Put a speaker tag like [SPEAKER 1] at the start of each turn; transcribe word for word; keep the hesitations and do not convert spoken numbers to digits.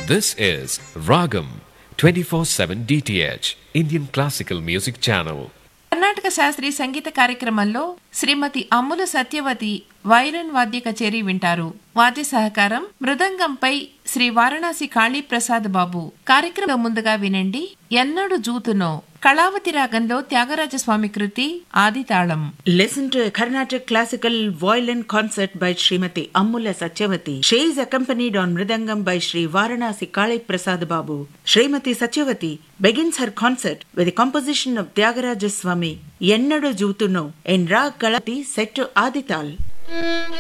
[SPEAKER 1] This is Ragam twenty-four seven D T H, Indian Classical Music Channel.
[SPEAKER 2] Karnataka శాస్త్రీయ సంగీత కార్యక్రమంలో శ్రీమతి అమ్ముల సత్యవతి వైరన్ వాద్య కచేరీ వింటారు. వాద్య సహకారం మృదంగంపై శ్రీ వారణాసి కాళీ ప్రసాద్ బాబు. కార్యక్రమం ముందుగా వినండి ఎన్నడు జూతునో కళావతి రాగంలో త్యాగరాజస్వామి కృతి ఆది తాళం.
[SPEAKER 3] Listen to a Carnatic classical violin concert by Srimati Ammula Satyavati. She is accompanied on Mridangam by Sri Varanasi Kali Prasad Babu. Srimati Satyavati begins her concert with a composition of Tyagaraja Swami Ennadu Jutuno in Rag Kalati set to Adital.